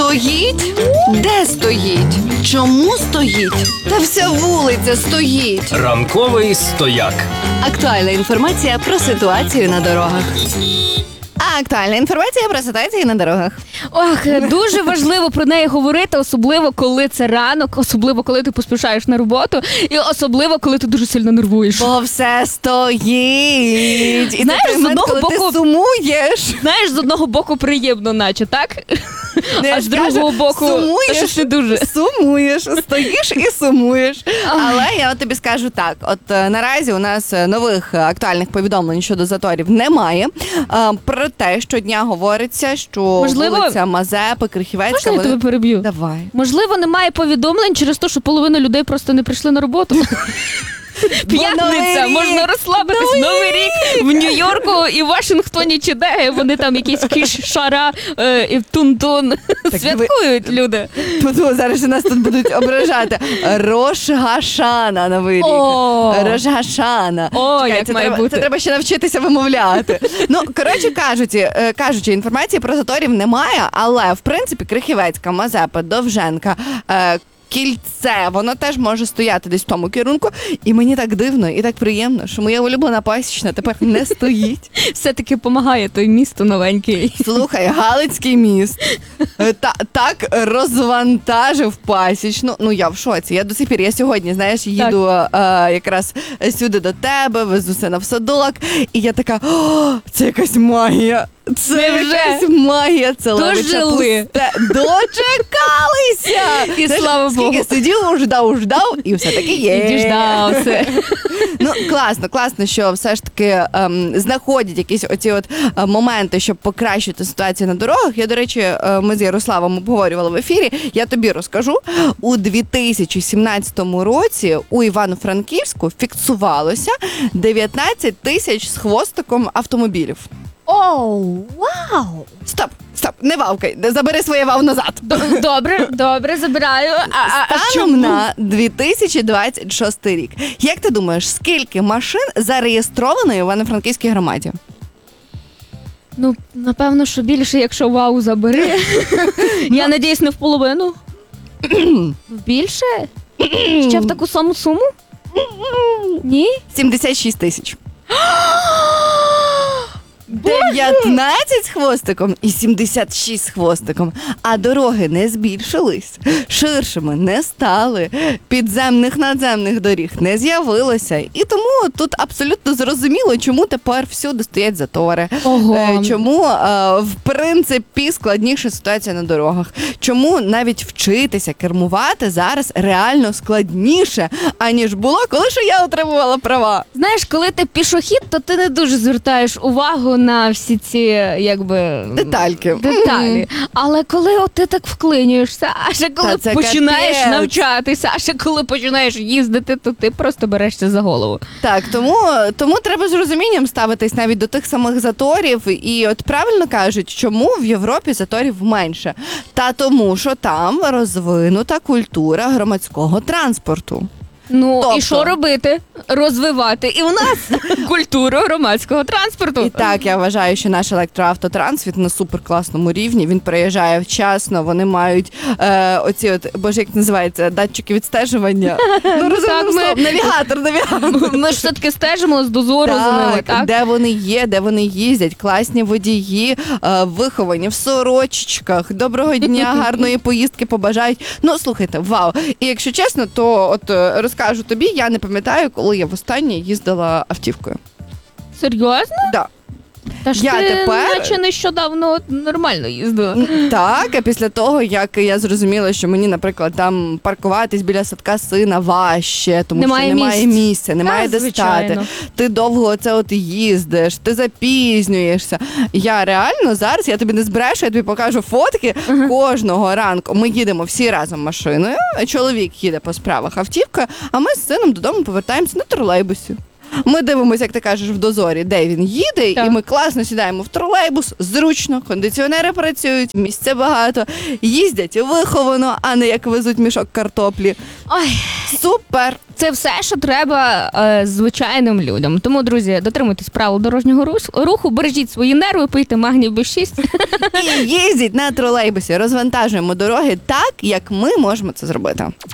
Стоїть? Де стоїть? Чому стоїть? Та вся вулиця стоїть. Ранковий стояк. Актуальна інформація про ситуацію на дорогах. Актуальна інформація про ситуацію на дорогах. Ох, дуже важливо про неї говорити, особливо коли це ранок, особливо коли ти поспішаєш на роботу, і особливо коли ти дуже сильно нервуєш. Бо все стоїть. І знаєш, це той момент, з одного коли боку- ти сумуєш. Знаєш, з одного боку приємно, наче, так? Я А ж з другого кажу, боку, сумуєш, щось не дуже. Сумуєш, стоїш і сумуєш. Але я от тобі скажу так, от наразі у нас нових актуальних повідомлень щодо заторів немає. Проте щодня говориться, що Можливо- вулиця Мазепи, Крихівецька... Можна я тебе переб'ю? Давай. Можливо, немає повідомлень через те, що половина людей просто не прийшли на роботу. П'ятниця, Новий рік! можна розслабитись. Новий рік в Нью-Йорку і в Вашингтоні чи де, вони там якісь кіш-шара і тун-тун святкують люди. Зараз нас тут будуть ображати. Рош Гашана новий рік. О! Рош Гашана. О, Чекай, як це має треба, бути. Це треба ще навчитися вимовляти. Ну, коротше кажучи, інформації про заторів немає, але, в принципі, Крихівецька, Мазепа, Довженка, Кільце, воно теж може стояти десь в тому керунку. І мені так дивно і так приємно, що моя улюблена пасічна тепер не стоїть. Все-таки допомагає той місто новенький. Слухай, Галицький міст так розвантажив пасічну. Ну, я в шоці. Я до сих пір, я сьогодні, знаєш, їду якраз сюди до тебе, везу сина в садок, і я така, це якась магія. Це Невже? якась магія, це Левича Дожили. пусте. Дочекалися! І Знаєш, слава Богу. скільки сидів, ждав, і все-таки є. І діждався. Ну, класно, що все ж таки знаходять якісь оці от моменти, щоб покращити ситуацію на дорогах. Я, до речі, ми з Ярославом обговорювали в ефірі, я тобі розкажу. У 2017 році у Івано-Франківську фіксувалося 19 тисяч з хвостиком автомобілів. Оу, вау! Стоп, не вавкай, забери своє вау назад. Добре, забираю. А Станом чому? на 2026 рік. Як ти думаєш, скільки машин зареєстровано в Івано-Франківській громаді? Ну, напевно, що більше, якщо вау забери. Я надіюсь, не в половину. Більше? Ще в таку саму суму? Ні? 76 тисяч. 19 з хвостиком і 76 з хвостиком. А дороги не збільшились, ширшими не стали, підземних надземних доріг не з'явилося. І тому тут абсолютно зрозуміло, чому тепер всюди стоять затори. Ого. Чому, в принципі, складніша ситуація на дорогах. Чому навіть вчитися кермувати зараз реально складніше, аніж було, коли ще я отримувала права. Знаєш, коли ти пішохід, то ти не дуже звертаєш увагу на всі ці, якби... Детальки. Деталі. Але коли от ти так вклинюєшся, а ще коли Та це починаєш капець. навчатися, а ще коли починаєш їздити, то ти просто берешся за голову. Так, тому треба з розумінням ставитись навіть до тих самих заторів. І от правильно кажуть, чому в Європі заторів менше? Та тому, що там розвинута культура громадського транспорту. Ну, Тобто? і що робити? Розвивати і в нас культуру громадського транспорту. І так, я вважаю, що наш електроавтотранс на суперкласному рівні. Він приїжджає вчасно, вони мають оці от, боже, як називається, датчики відстежування. Ну, розумієш, навігатор. Ми ж все-таки стежимо з дозору за ними, так? Де вони є, де вони їздять, класні водії, виховані в сорочечках. Доброго дня, гарної поїздки побажають. Ну, слухайте, вау. І якщо чесно, то от розкажу тобі, я не пам'ятаю, коли я востаннє їздила автівкою. Серйозно? Да. Та ж Я ти тепер- наче нещодавно нормально їздила. Так, а після того, як я зрозуміла, що мені, наприклад, там паркуватись біля садка сина важче, тому Немає що немає місць. місця, немає де звичайно. стати. Ти довго оце от їздиш, ти запізнюєшся. Я реально зараз, я тобі не збрешу, я тобі покажу фотки. Кожного ранку ми їдемо всі разом машиною, чоловік їде по справах автівка, а ми з сином додому повертаємося на тролейбусі. Ми дивимося, як ти кажеш, в дозорі, де він їде, Так. і ми класно сідаємо в тролейбус, зручно, кондиціонери працюють, місця багато, їздять виховано, а не як везуть мішок картоплі. Ой, Супер! це все, що треба звичайним людям. Тому, друзі, дотримуйтесь правил дорожнього руху, бережіть свої нерви, пийте магній Б6. І їздіть на тролейбусі, розвантажуємо дороги так, як ми можемо це зробити.